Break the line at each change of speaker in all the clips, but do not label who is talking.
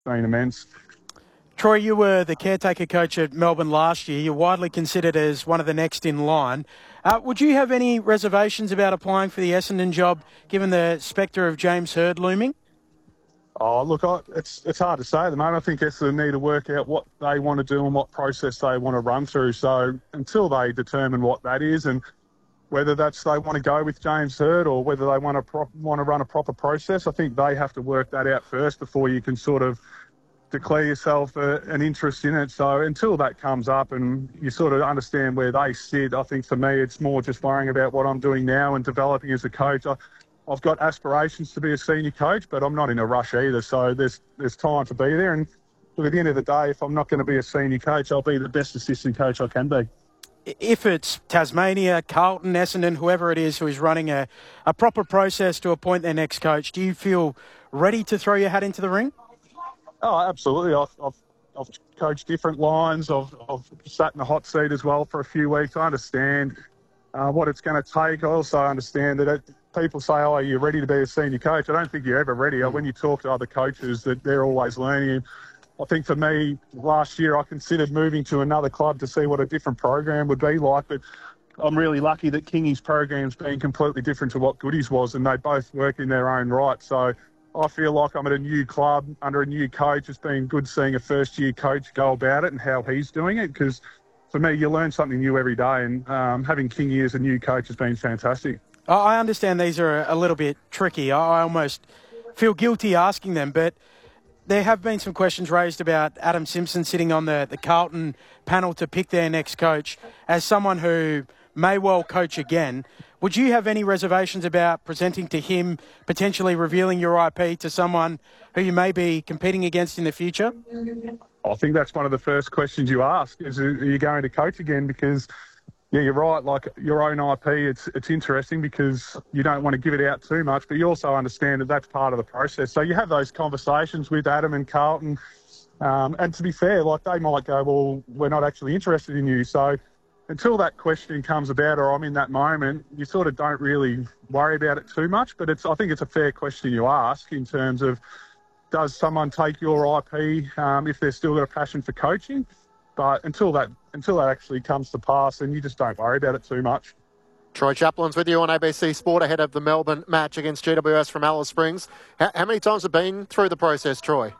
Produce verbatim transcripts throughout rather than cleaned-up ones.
been immense.
Troy, you were the caretaker coach at Melbourne last year. You're widely considered as one of the next in line. Uh, would you have any reservations about applying for the Essendon job, given the spectre of James Hird looming?
Oh, look, I, it's it's hard to say at the moment. I think Essendon need to work out what they want to do and what process they want to run through. So until they determine what that is and whether that's they want to go with James Hird or whether they want to pro- want to run a proper process, I think they have to work that out first before you can sort of declare yourself a, an interest in it. So until that comes up and you sort of understand where they sit, I think for me it's more just worrying about what I'm doing now and developing as a coach. I, I've got aspirations to be a senior coach, but I'm not in a rush either. So there's there's time to be there. And look, at the end of the day, if I'm not going to be a senior coach, I'll be the best assistant coach I can be.
If it's Tasmania, Carlton, Essendon, whoever it is who is running a, a proper process to appoint their next coach, do you feel ready to throw your hat into the ring?
Oh, absolutely. I've, I've, I've coached different lines. I've, I've sat in the hot seat as well for a few weeks. I understand uh, what it's going to take. I also understand that it, people say, oh, you're ready to be a senior coach. I don't think you're ever ready. When you talk to other coaches, that they're always learning. I think for me, last year I considered moving to another club to see what a different program would be like. But I'm really lucky that Kingy's program's been completely different to what Goody's was, and they both work in their own right. So I feel like I'm at a new club under a new coach. It's been good seeing a first-year coach go about it and how he's doing it, because for me, you learn something new every day, and um, having Kingy as a new coach has been fantastic.
I understand these are a little bit tricky. I almost feel guilty asking them, but there have been some questions raised about Adam Simpson sitting on the, the Carlton panel to pick their next coach. As someone who may well coach again, would you have any reservations about presenting to him, potentially revealing your I P to someone who you may be competing against in the future?
I think that's one of the first questions you ask is, are you going to coach again? Because, yeah, you're right, like your own I P, it's it's interesting because you don't want to give it out too much, but you also understand that that's part of the process. So you have those conversations with Adam and Carlton, um, and to be fair, like they might go, well, we're not actually interested in you. So until that question comes about or I'm in that moment, you sort of don't really worry about it too much. But it's I think it's a fair question you ask in terms of, does someone take your I P um, if they've still got a passion for coaching? But until that until that actually comes to pass, then you just don't worry about it too much.
Troy Chaplin's with you on A B C Sport ahead of the Melbourne match against G W S from Alice Springs. How, how many times have you been through the process, Troy?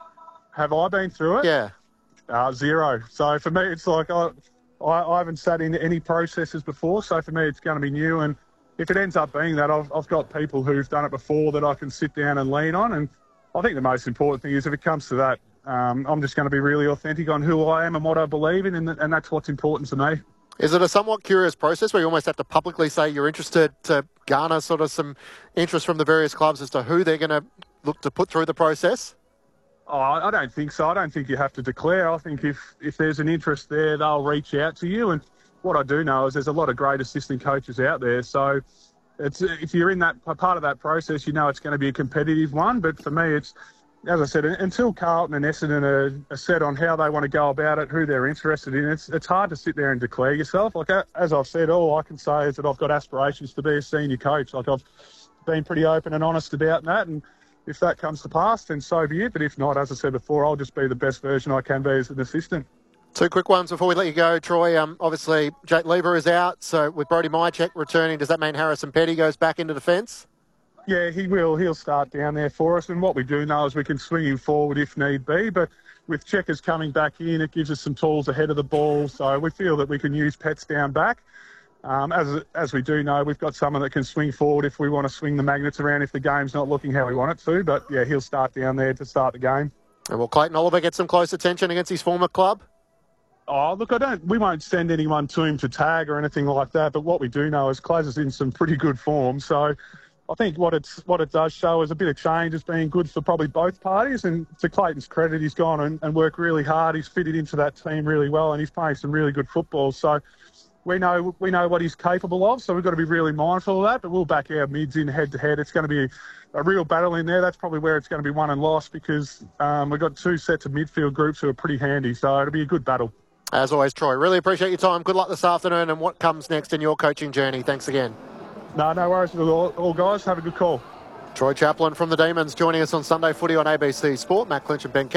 Have I been through it?
Yeah.
Uh, zero. So for me, it's like I, I, I haven't sat in any processes before, so for me it's going to be new. And if it ends up being that, I've, I've got people who've done it before that I can sit down and lean on. And I think the most important thing is if it comes to that, um, I'm just going to be really authentic on who I am and what I believe in, and, and that's what's important to me.
Is it a somewhat curious process where you almost have to publicly say you're interested to garner sort of some interest from the various clubs as to who they're going to look to put through the process?
Oh, I don't think so. I don't think you have to declare. I think if, if there's an interest there, they'll reach out to you. And what I do know is there's a lot of great assistant coaches out there. So it's if you're in that part of that process, you know it's going to be a competitive one. But for me, it's, as I said, until Carlton and Essendon are, are set on how they want to go about it, who they're interested in, it's it's hard to sit there and declare yourself. Like, as I've said, all I can say is that I've got aspirations to be a senior coach. Like, I've been pretty open and honest about that. And if that comes to pass, then so be it. But if not, as I said before, I'll just be the best version I can be as an assistant.
Two quick ones before we let you go, Troy. Um, obviously, Jake Lever is out. So with Brody Mychek returning, does that mean Harrison Petty goes back into defence?
Yeah, he will. He'll start down there for us. And what we do know is we can swing him forward if need be. But with Checkers coming back in, it gives us some tools ahead of the ball. So we feel that we can use Pets down back. Um, as as we do know, we've got someone that can swing forward if we want to swing the magnets around if the game's not looking how we want it to. But, yeah, he'll start down there to start the game.
And will Clayton Oliver get some close attention against his former club?
Oh, look, I don't. We won't send anyone to him to tag or anything like that. But what we do know is Clays is in some pretty good form. So I think what it's what it does show is a bit of change has been good for probably both parties. And to Clayton's credit, he's gone and, and worked really hard. He's fitted into that team really well, and he's playing some really good football. So we know we know what he's capable of. So we've got to be really mindful of that. But we'll back our mids in head to head. It's going to be a real battle in there. That's probably where it's going to be won and lost because um, we've got two sets of midfield groups who are pretty handy. So it'll be a good battle.
As always, Troy, really appreciate your time. Good luck this afternoon and what comes next in your coaching journey. Thanks again.
No, no worries at all, all guys. Have a good call.
Troy Chaplin from the Demons joining us on Sunday Footy on A B C Sport. Matt Clinch and Ben Kelly.